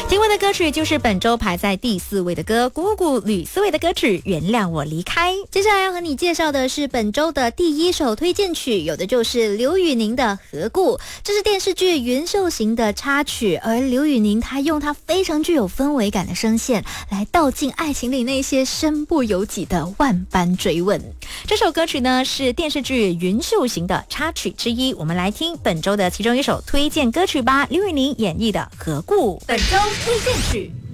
听过的歌曲就是本周排在第4位的歌，鼓鼓吕思维的歌曲《原谅我离开》。 接下来要和你介绍的是本周的第1首推荐曲，有的就是刘宇宁的《何故》，这是电视剧《云秀行》的插曲，而刘宇宁他用他非常具有氛围感的声线来道尽爱情里那些身不由己的万般追问。 这首歌曲呢是电视剧《云秀行》的插曲之一，我们来听本周的其中一首推荐歌曲吧，刘宇宁演绎的《何故》。 本周推荐曲。